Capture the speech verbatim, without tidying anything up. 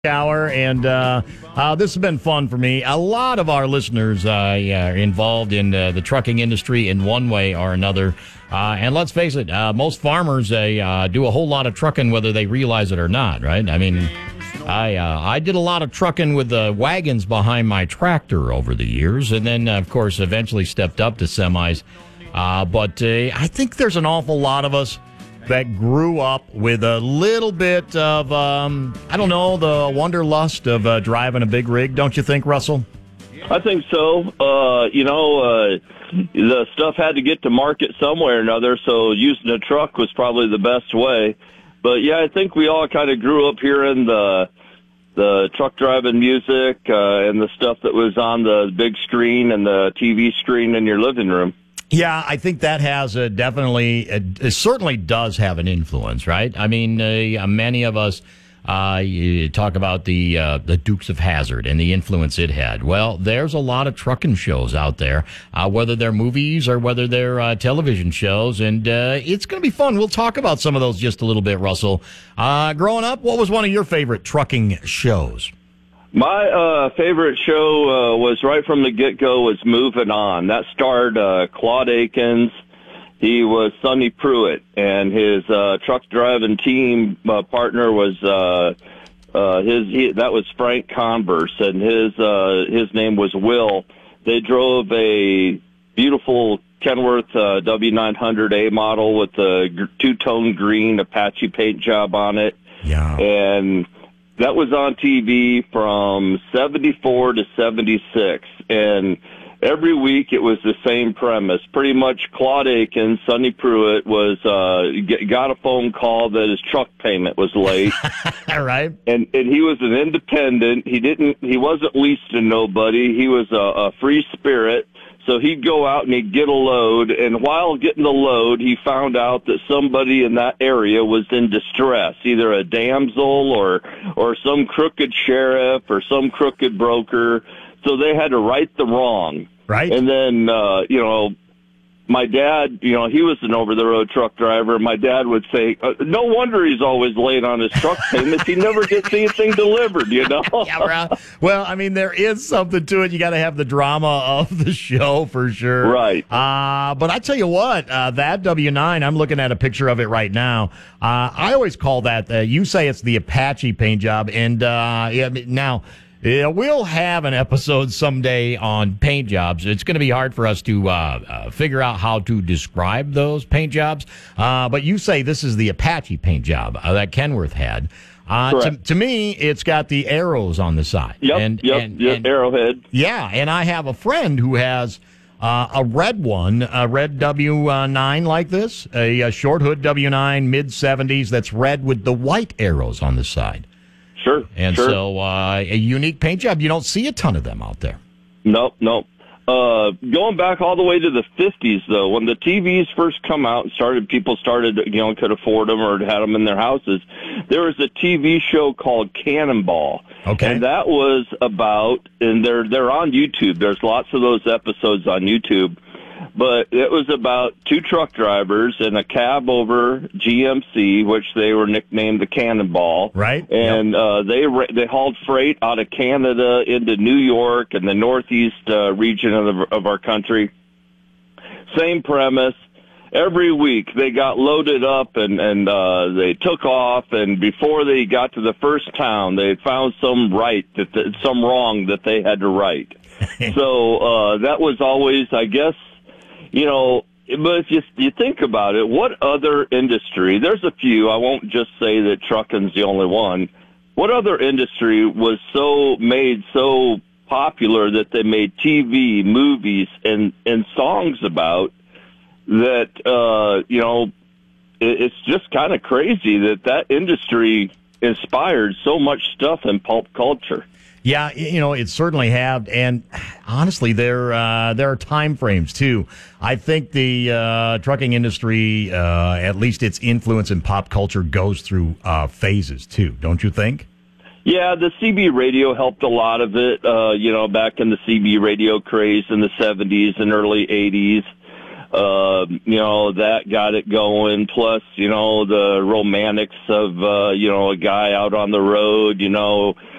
Hour, and uh, uh, this has been fun for me. A lot of our listeners uh, yeah, are involved in uh, the trucking industry in one way or another. Uh, and let's face it, uh, most farmers they, uh, do a whole lot of trucking whether they realize it or not, right? I mean, I uh, I did a lot of trucking with the wagons behind my tractor over the years, and then, uh, of course, eventually stepped up to semis. Uh, but uh, I think there's an awful lot of us that grew up with a little bit of, um, I don't know, the wanderlust of uh, driving a big rig, don't you think, Russell? I think so. Uh, you know, uh, the stuff had to get to market somewhere or another, so using a truck was probably the best way. But, yeah, I think we all kind of grew up hearing the the truck driving music uh, and the stuff that was on the big screen and the T V screen in your living room. Yeah, I think that has a definitely, a, it certainly does have an influence, right? I mean, uh, many of us uh, you talk about the uh, the Dukes of Hazzard and the influence it had. Well, there's a lot of trucking shows out there, uh, whether they're movies or whether they're uh, television shows, and uh, it's going to be fun. We'll talk about some of those just a little bit, Russell. Uh, growing up, what was one of your favorite trucking shows? My uh, favorite show uh, was right from the get-go was Moving On. That starred uh, Claude Akins. He was Sonny Pruitt, and his uh, truck driving team uh, partner was uh, uh, his. He, that was Frank Converse, and his uh, his name was Will. They drove a beautiful Kenworth uh, W nine hundred A model with a g- two-tone green Apache paint job on it. Yeah, and that was on T V from seventy-four to seventy-six, and every week it was the same premise. Pretty much Claude Akins, Sonny Pruitt, was uh, got a phone call that his truck payment was late. All right. And and he was an independent. He didn't. He wasn't leased to nobody. He was a, a free spirit. So he'd go out and he'd get a load, and while getting the load, he found out that somebody in that area was in distress, either a damsel or or some crooked sheriff or some crooked broker. So they had to right the wrong. Right. And then, uh, you know, my dad, you know, he was an over-the-road truck driver. My dad would say, uh, no wonder he's always late on his truck payments. He never gets anything delivered, you know? Yeah, right. Well, I mean, there is something to it. You got to have the drama of the show for sure. Right. Uh, but I tell you what, uh, that W nine, I'm looking at a picture of it right now. Uh, I always call that, uh, you say it's the Apache paint job. And uh, yeah, now... Yeah, we'll have an episode someday on paint jobs. It's going to be hard for us to uh, uh, figure out how to describe those paint jobs. Uh, but you say this is the Apache paint job uh, that Kenworth had. Uh, to, to me, it's got the arrows on the side. Yep, and, yep, and, yep, and, arrowhead. Yeah, and I have a friend who has uh, a red one, a red W nine like this, a, a short hood W nine, mid seventies, that's red with the white arrows on the side. Sure. And sure. so uh, a unique paint job. You don't see a ton of them out there. Nope, nope. Uh, going back all the way to the fifties, though, when the T Vs first come out and started, people started, you know, could afford them or had them in their houses. There was a T V show called Cannonball. Okay. And that was about, and they're, they're on YouTube. There's lots of those episodes on YouTube. But it was about two truck drivers in a cab over G M C, which they were nicknamed the Cannonball. Right. And yep. uh, they they hauled freight out of Canada into New York and the northeast uh, region of, the, of our country. Same premise. Every week they got loaded up and, and uh, they took off. And before they got to the first town, they found some right, that the, some wrong that they had to right. So uh, that was always, I guess, you know, but if you, you think about it, what other industry, there's a few, I won't just say that trucking's the only one, what other industry was so made so popular that they made T V, movies, and, and songs about that, uh, you know, it, it's just kind of crazy that that industry inspired so much stuff in pulp culture. Yeah, you know, it certainly have, and honestly, there uh, there are time frames too. I think the uh, trucking industry, uh, at least its influence in pop culture, goes through uh, phases too. Don't you think? Yeah, the C B radio helped a lot of it. Uh, you know, back in the C B radio craze in the seventies and early eighties. Uh, you know, that got it going. Plus, you know, the romantics of, uh, you know, a guy out on the road, you know,